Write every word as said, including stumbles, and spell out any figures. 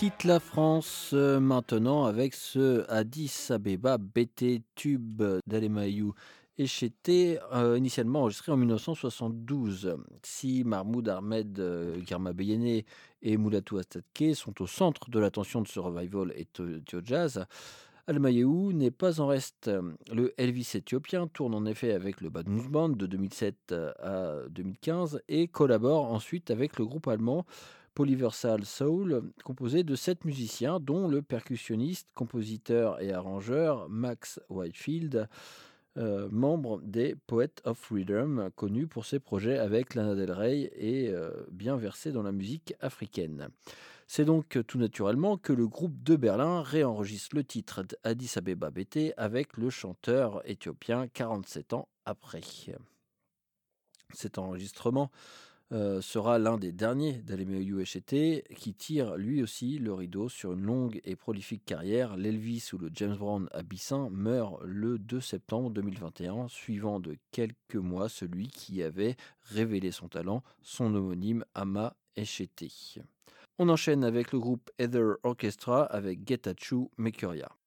Quitte la France euh, maintenant avec ce Addis Abeba B T Tube d'Alemayehu Echete, euh, initialement enregistré en mille neuf cent soixante-douze. Si Mahmoud Ahmed euh, Girma Beyene et Moulatou Astatke sont au centre de l'attention de ce revival éthio jazz, Alemayehu n'est pas en reste. Le Elvis éthiopien tourne en effet avec le Bad News Band de deux mille sept à deux mille quinze et collabore ensuite avec le groupe allemand Polyversal Soul, composé de sept musiciens, dont le percussionniste, compositeur et arrangeur Max Whitefield, euh, membre des Poets of Rhythm, connu pour ses projets avec Lana Del Rey et euh, bien versé dans la musique africaine. C'est donc tout naturellement que le groupe de Berlin réenregistre le titre d'Addis Abeba B T avec le chanteur éthiopien quarante-sept ans après. Cet enregistrement euh, sera l'un des derniers d'Alemayehu Echete, qui tire lui aussi le rideau sur une longue et prolifique carrière. L'Elvis ou le James Brown abyssin meurt le deux septembre deux mille vingt et un, suivant de quelques mois celui qui avait révélé son talent, son homonyme Ama Echete. On enchaîne avec le groupe Heather Orchestra avec Getachew Mecuria.